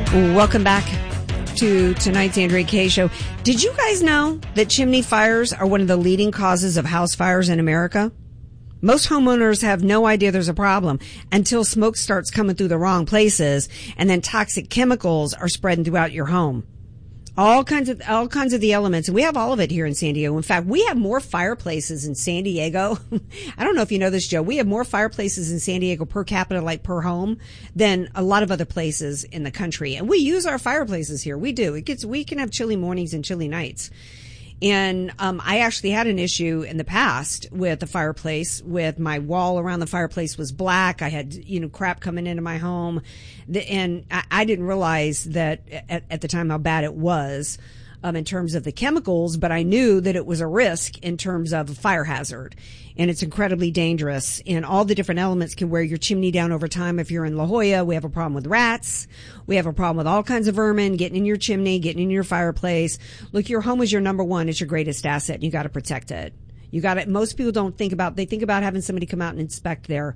Welcome back to tonight's Andrea Kaye Show. Did you guys know that chimney fires are one of the leading causes of house fires in America? Most homeowners have no idea there's a problem until smoke starts coming through the wrong places, and then toxic chemicals are spreading throughout your home. All kinds of the elements, and we have all of it here in San Diego. In fact, we have more fireplaces in San Diego. I don't know if you know this, Joe. We have more fireplaces in San Diego per capita, like per home, than a lot of other places in the country. And we use our fireplaces here. We do. We can have chilly mornings and chilly nights. And I actually had an issue in the past with the fireplace. With my wall around the fireplace was black. I had crap coming into my home, and I didn't realize that at the time how bad it was in terms of the chemicals. But I knew that it was a risk in terms of a fire hazard, and it's incredibly dangerous. And all the different elements can wear your chimney down over time. If you're in La Jolla, we have a problem with rats. We have a problem with all kinds of vermin getting in your chimney, getting in your fireplace. Look, your home is your number one. It's your greatest asset, and you got to protect it. Most people don't think about, they think about having somebody come out and inspect their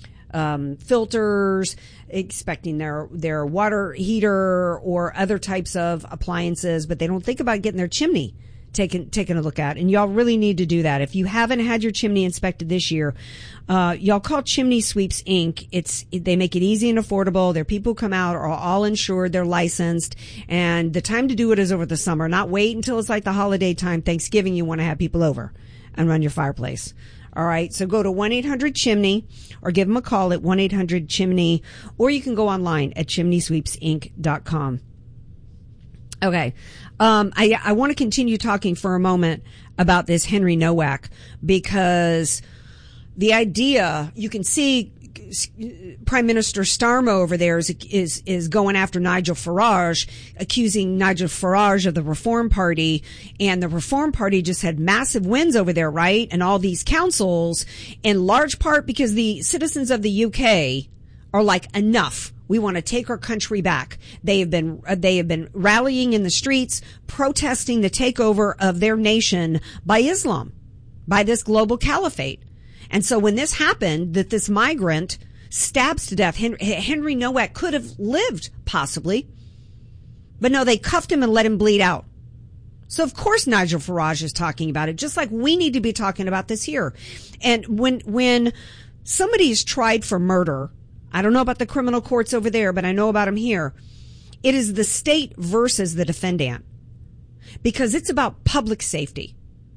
filters, inspecting their water heater or other types of appliances, but they don't think about getting their chimney taking a look at. And y'all really need to do that. If you haven't had your chimney inspected this year, y'all call Chimney Sweeps Inc. They make it easy and affordable. Their people come out, are all insured, they're licensed, and the time to do it is over the summer. Not wait until it's like the holiday time, Thanksgiving, you want to have people over and run your fireplace. All right. So go to 1-800-CHIMNEY or give them a call at 1-800-CHIMNEY, or you can go online at chimneysweepsinc.com. Okay. I want to continue talking for a moment about this Henry Nowak, because the idea, you can see Prime Minister Starmer over there is going after Nigel Farage, accusing Nigel Farage of the Reform Party, and the Reform Party just had massive wins over there, right? And all these councils, in large part because the citizens of the UK are like, enough. We want to take our country back. They have been rallying in the streets, protesting the takeover of their nation by Islam, by this global caliphate. And so when this happened, that this migrant stabs to death, Henry Nowak could have lived, possibly. But no, they cuffed him and let him bleed out. So of course Nigel Farage is talking about it, just like we need to be talking about this here. And when somebody is tried for murder, I don't know about the criminal courts over there, but I know about them here. It is the state versus the defendant, because it's about public safety.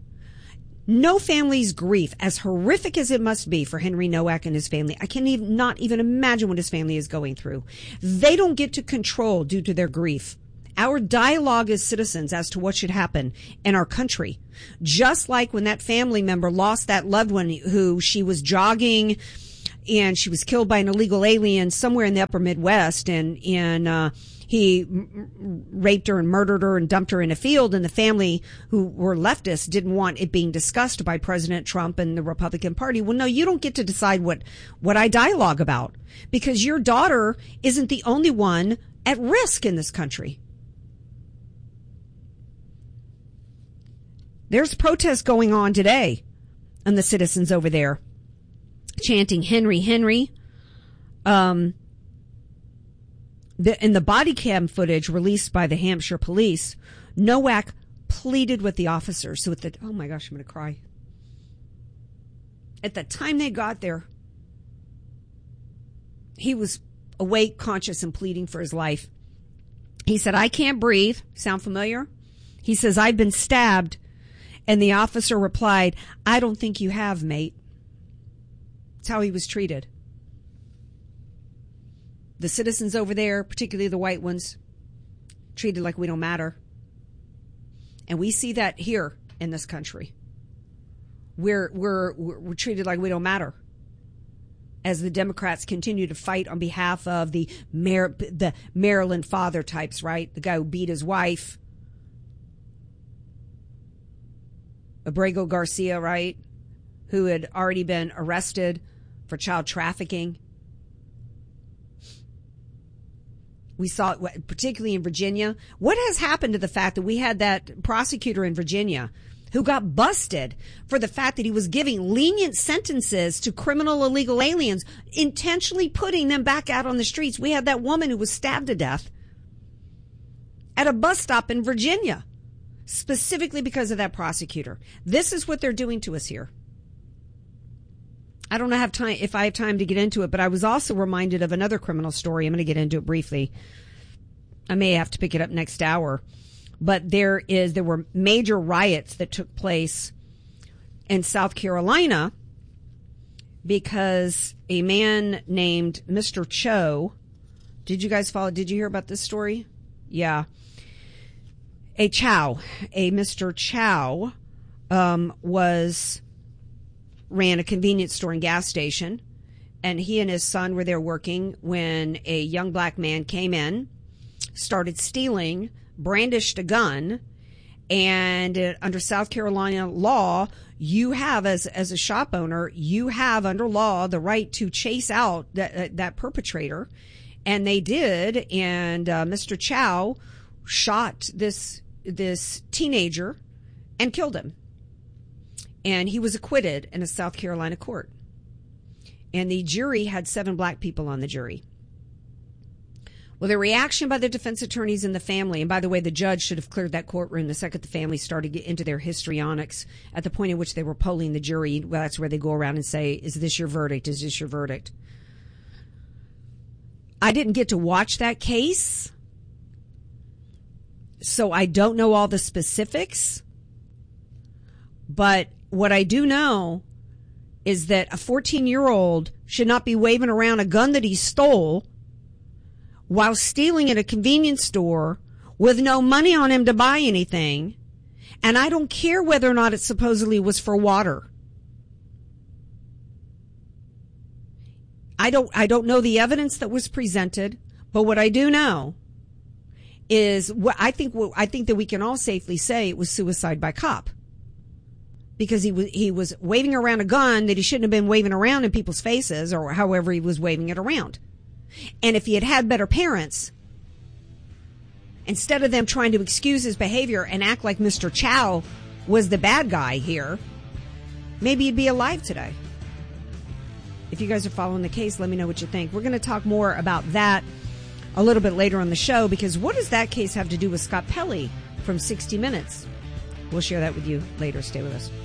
No family's grief, as horrific as it must be for Henry Nowak and his family, I can not even imagine what his family is going through. They don't get to control due to their grief our dialogue as citizens as to what should happen in our country. Just like when that family member lost that loved one who she was jogging and she was killed by an illegal alien somewhere in the upper Midwest, and he raped her and murdered her and dumped her in a field, and the family, who were leftists, didn't want it being discussed by President Trump and the Republican Party. Well, no, you don't get to decide what I dialogue about, because your daughter isn't the only one at risk in this country. There's protests going on today, and the citizens over there chanting Henry, Henry. In the body cam footage released by the Hampshire police, Nowak pleaded with the officers. So oh my gosh, I'm going to cry. At the time they got there, he was awake, conscious, and pleading for his life. He said, "I can't breathe." Sound familiar? He says, "I've been stabbed." And the officer replied, "I don't think you have, mate." That's how he was treated. The citizens over there, particularly the white ones, treated like we don't matter. And we see that here in this country. We're treated like we don't matter, as the Democrats continue to fight on behalf of the Maryland father types, right? The guy who beat his wife. Abrego Garcia, right? Who had already been arrested for child trafficking. We saw it, particularly in Virginia. What has happened to the fact that we had that prosecutor in Virginia who got busted for the fact that he was giving lenient sentences to criminal illegal aliens, intentionally putting them back out on the streets? We had that woman who was stabbed to death at a bus stop in Virginia, specifically because of that prosecutor. This is what they're doing to us here. I don't know if I have time to get into it, but I was also reminded of another criminal story. I'm going to get into it briefly. I may have to pick it up next hour. But there were major riots that took place in South Carolina because a man named Mr. Cho. Did you guys follow? Did you hear about this story? Yeah. A Mr. Chow, ran a convenience store and gas station, and he and his son were there working when a young black man came in, started stealing, brandished a gun, and under South Carolina law, you have, as a shop owner, you have under law the right to chase out that perpetrator, and they did, and Mr. Chow shot this teenager and killed him. And he was acquitted in a South Carolina court. And the jury had 7 black people on the jury. Well, the reaction by the defense attorneys and the family, and by the way, the judge should have cleared that courtroom the second the family started to get into their histrionics at the point at which they were polling the jury. Well, that's where they go around and say, is this your verdict? Is this your verdict? I didn't get to watch that case, so I don't know all the specifics. But what I do know is that a 14-year-old should not be waving around a gun that he stole while stealing at a convenience store with no money on him to buy anything. And I don't care whether or not it supposedly was for water. I don't know the evidence that was presented, but what I do know is I think that we can all safely say it was suicide by cop. Because he was waving around a gun that he shouldn't have been waving around in people's faces, or however he was waving it around. And if he had had better parents, instead of them trying to excuse his behavior and act like Mr. Chow was the bad guy here, maybe he'd be alive today. If you guys are following the case, let me know what you think. We're going to talk more about that a little bit later on the show, because what does that case have to do with Scott Pelley from 60 Minutes? We'll share that with you later. Stay with us.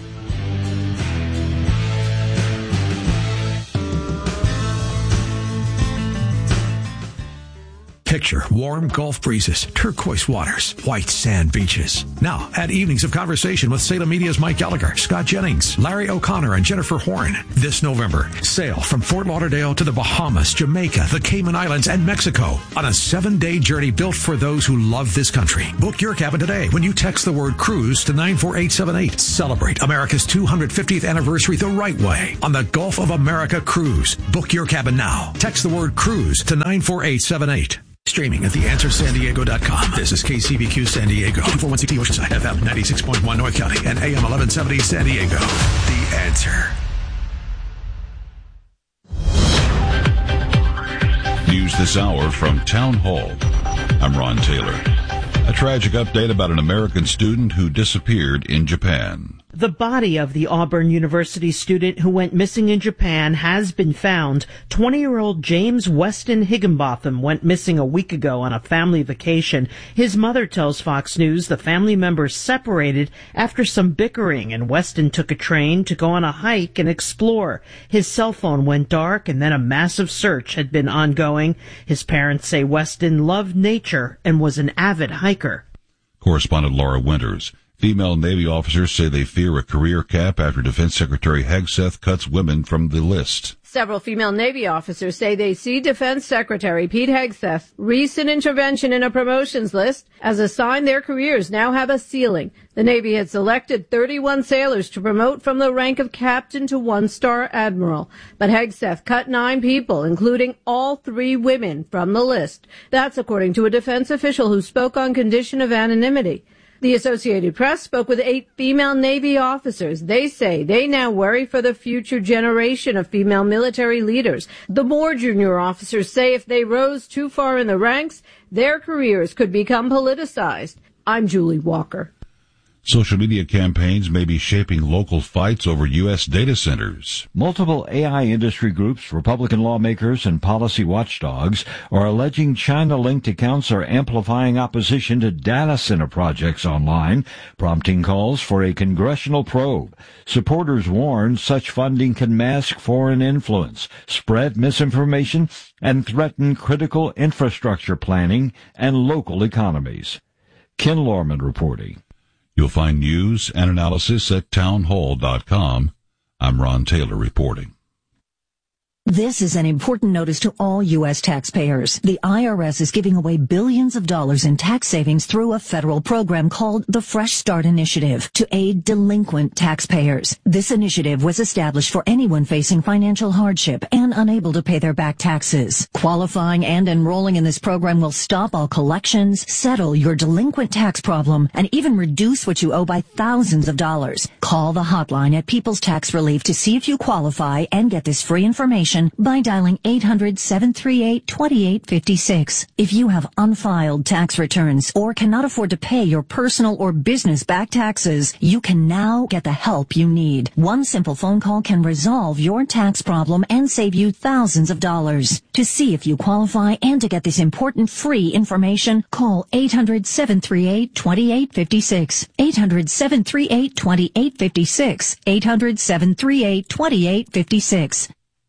Picture warm Gulf breezes, turquoise waters, white sand beaches. Now, add evenings of conversation with Salem Media's Mike Gallagher, Scott Jennings, Larry O'Connor, and Jennifer Horn. This November, sail from Fort Lauderdale to the Bahamas, Jamaica, the Cayman Islands, and Mexico on a 7-day journey built for those who love this country. Book your cabin today when you text the word cruise to 94878. Celebrate America's 250th anniversary the right way on the Gulf of America Cruise. Book your cabin now. Text the word cruise to 94878. Streaming at theanswersandiego.com. This is KCBQ San Diego, 416 Oceanside, FM 96.1 North County, and AM 1170 San Diego. The Answer. News this hour from Town Hall. I'm Ron Taylor. A tragic update about an American student who disappeared in Japan. The body of the Auburn University student who went missing in Japan has been found. 20-year-old James Weston Higginbotham went missing a week ago on a family vacation. His mother tells Fox News the family members separated after some bickering, and Weston took a train to go on a hike and explore. His cell phone went dark, and then a massive search had been ongoing. His parents say Weston loved nature and was an avid hiker. Correspondent Laura Winters. Female Navy officers say they fear a career cap after Defense Secretary Hegseth cuts women from the list. Several female Navy officers say they see Defense Secretary Pete Hegseth's recent intervention in a promotions list as a sign their careers now have a ceiling. The Navy had selected 31 sailors to promote from the rank of captain to one-star admiral. But Hegseth cut 9 people, including all 3 women, from the list. That's according to a defense official who spoke on condition of anonymity. The Associated Press spoke with 8 female Navy officers. They say they now worry for the future generation of female military leaders. The more junior officers say if they rose too far in the ranks, their careers could become politicized. I'm Julie Walker. Social media campaigns may be shaping local fights over U.S. data centers. Multiple AI industry groups, Republican lawmakers, and policy watchdogs are alleging China-linked accounts are amplifying opposition to data center projects online, prompting calls for a congressional probe. Supporters warn such funding can mask foreign influence, spread misinformation, and threaten critical infrastructure planning and local economies. Ken Lorman reporting. You'll find news and analysis at townhall.com. I'm Ron Taylor reporting. This is an important notice to all U.S. taxpayers. The IRS is giving away billions of dollars in tax savings through a federal program called the Fresh Start Initiative to aid delinquent taxpayers. This initiative was established for anyone facing financial hardship and unable to pay their back taxes. Qualifying and enrolling in this program will stop all collections, settle your delinquent tax problem, and even reduce what you owe by thousands of dollars. Call the hotline at People's Tax Relief to see if you qualify and get this free information by dialing 800-738-2856. If you have unfiled tax returns or cannot afford to pay your personal or business back taxes, you can now get the help you need. One simple phone call can resolve your tax problem and save you thousands of dollars. To see if you qualify and to get this important free information, call 800-738-2856. 800-738-2856. 800-738-2856.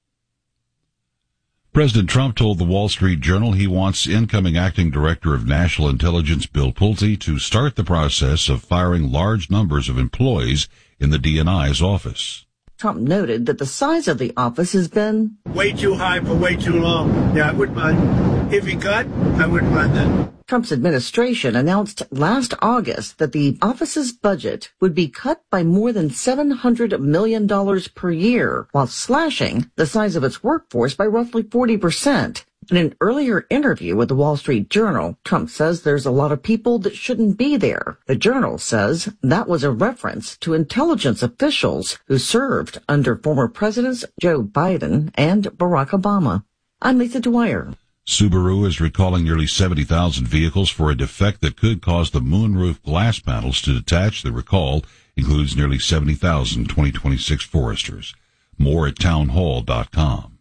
President Trump told the Wall Street Journal he wants incoming acting director of national intelligence Bill Pulte to start the process of firing large numbers of employees in the DNI's office. Trump noted that the size of the office has been way too high for way too long. Yeah, I wouldn't mind. If he cut, I wouldn't mind that. Trump's administration announced last August that the office's budget would be cut by more than $700 million per year, while slashing the size of its workforce by roughly 40%. In an earlier interview with the Wall Street Journal, Trump says there's a lot of people that shouldn't be there. The Journal says that was a reference to intelligence officials who served under former presidents Joe Biden and Barack Obama. I'm Lisa Dwyer. Subaru is recalling nearly 70,000 vehicles for a defect that could cause the moonroof glass panels to detach. The recall includes nearly 70,000 2026 Foresters. More at townhall.com.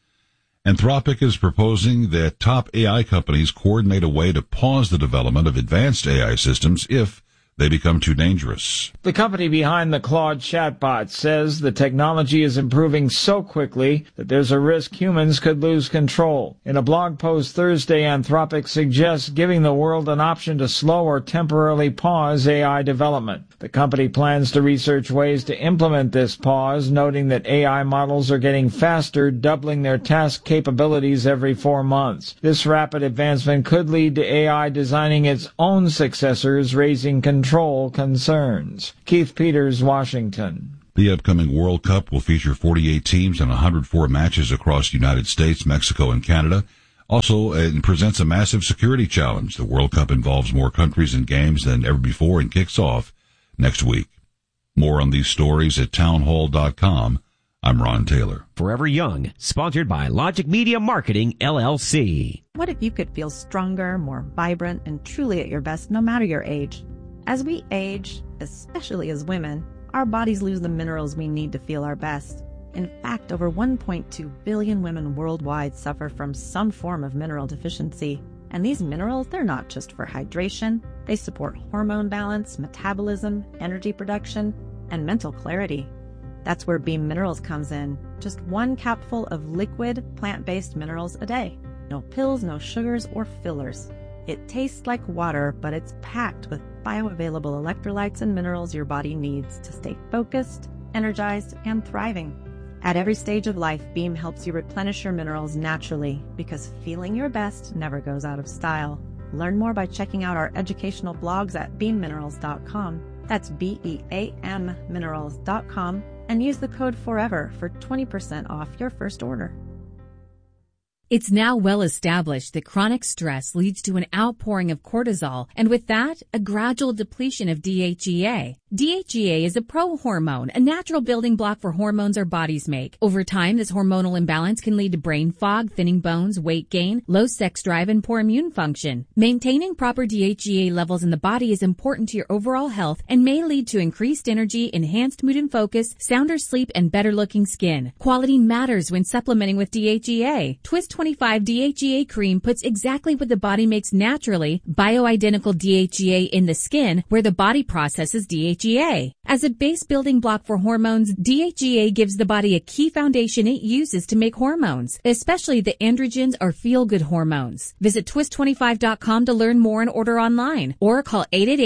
Anthropic is proposing that top AI companies coordinate a way to pause the development of advanced AI systems if they become too dangerous. The company behind the Claude chatbot says the technology is improving so quickly that there's a risk humans could lose control. In a blog post Thursday, Anthropic suggests giving the world an option to slow or temporarily pause AI development. The company plans to research ways to implement this pause, noting that AI models are getting faster, doubling their task capabilities every 4 months. This rapid advancement could lead to AI designing its own successors, raising control concerns. Keith Peters, Washington. The upcoming World Cup will feature 48 teams and 104 matches across the United States, Mexico, and Canada. Also, it presents a massive security challenge. The World Cup involves more countries and games than ever before and kicks off next week. More on these stories at townhall.com. I'm Ron Taylor. Forever Young, sponsored by Logic Media Marketing, LLC. What if you could feel stronger, more vibrant, and truly at your best no matter your age? As we age, especially as women, our bodies lose the minerals we need to feel our best. In fact, over 1.2 billion women worldwide suffer from some form of mineral deficiency. And these minerals, they're not just for hydration. They support hormone balance, metabolism, energy production, and mental clarity. That's where Beam Minerals comes in. Just 1 capful of liquid, plant-based minerals a day. No pills, no sugars, or fillers. It tastes like water, but it's packed with bioavailable electrolytes and minerals your body needs to stay focused, energized, and thriving. At every stage of life, Beam helps you replenish your minerals naturally, because feeling your best never goes out of style. Learn more by checking out our educational blogs at beamminerals.com. That's BEAM minerals.com, and use the code FOREVER for 20% off your first order. It's now well established that chronic stress leads to an outpouring of cortisol, and with that, a gradual depletion of DHEA. DHEA is a prohormone, a natural building block for hormones our bodies make. Over time, this hormonal imbalance can lead to brain fog, thinning bones, weight gain, low sex drive, and poor immune function. Maintaining proper DHEA levels in the body is important to your overall health and may lead to increased energy, enhanced mood and focus, sounder sleep, and better looking skin. Quality matters when supplementing with DHEA. Twist 25 DHEA cream puts exactly what the body makes naturally, bioidentical DHEA in the skin where the body processes DHEA. As a base building block for hormones, DHEA gives the body a key foundation it uses to make hormones, especially the androgens or feel-good hormones. Visit twist25.com to learn more and order online, or call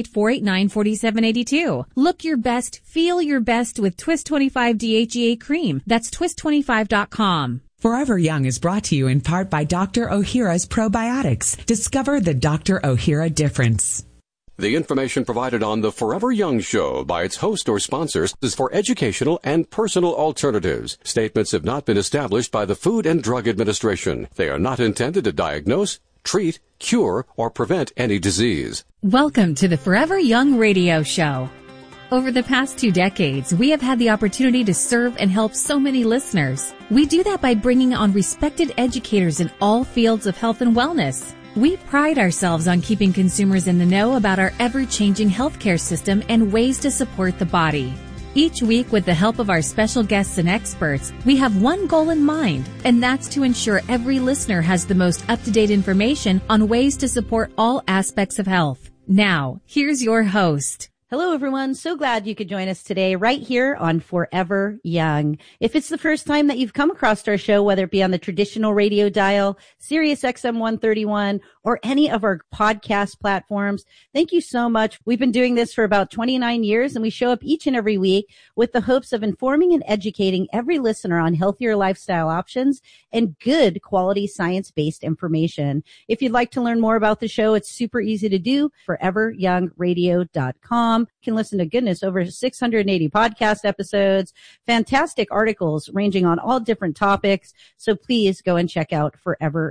888-489-4782. Look your best, feel your best with Twist 25 DHEA cream. That's twist25.com. Forever Young is brought to you in part by Dr. Ohhira's Probiotics. Discover the Dr. Ohhira difference. The information provided on the Forever Young Show by its host or sponsors is for educational and personal alternatives. Statements have not been established by the Food and Drug Administration. They are not intended to diagnose, treat, cure, or prevent any disease. Welcome to the Forever Young Radio Show. Over the past 2 decades, we have had the opportunity to serve and help so many listeners. We do that by bringing on respected educators in all fields of health and wellness. We pride ourselves on keeping consumers in the know about our ever-changing healthcare system and ways to support the body. Each week, with the help of our special guests and experts, we have one goal in mind, and that's to ensure every listener has the most up-to-date information on ways to support all aspects of health. Now, here's your host. Hello, everyone. So glad you could join us today right here on Forever Young. If it's the first time that you've come across our show, whether it be on the traditional radio dial, Sirius XM 131, or any of our podcast platforms, thank you so much. We've been doing this for about 29 years, and we show up each and every week with the hopes of informing and educating every listener on healthier lifestyle options and good quality science-based information. If you'd like to learn more about the show, it's super easy to do. ForeverYoungRadio.com. You can listen to, goodness, over 680 podcast episodes, fantastic articles ranging on all different topics. So please go and check out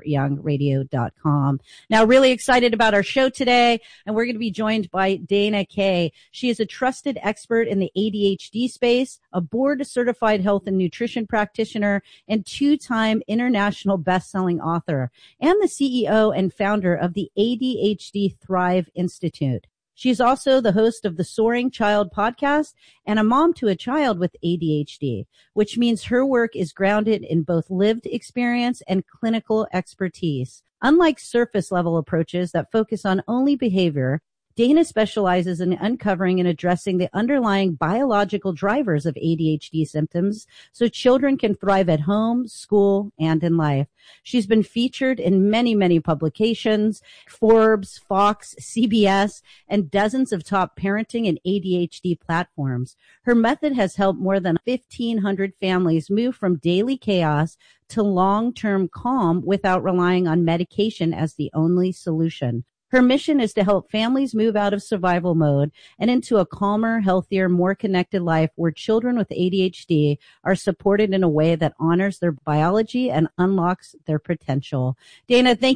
ForeverYoungRadio.com. Now, really excited about our show today, and we're going to be joined by Dana Kay. She is a trusted expert in the ADHD space, a board-certified health and nutrition practitioner, and 2-time international best-selling author, and the CEO and founder of the ADHD Thrive Institute. She's also the host of the Soaring Child podcast and a mom to a child with ADHD, which means her work is grounded in both lived experience and clinical expertise. Unlike surface-level approaches that focus on only behavior, Dana specializes in uncovering and addressing the underlying biological drivers of ADHD symptoms so children can thrive at home, school, and in life. She's been featured in many, many publications, Forbes, Fox, CBS, and dozens of top parenting and ADHD platforms. Her method has helped more than 1,500 families move from daily chaos to long-term calm without relying on medication as the only solution. Her mission is to help families move out of survival mode and into a calmer, healthier, more connected life where children with ADHD are supported in a way that honors their biology and unlocks their potential. Dana, thank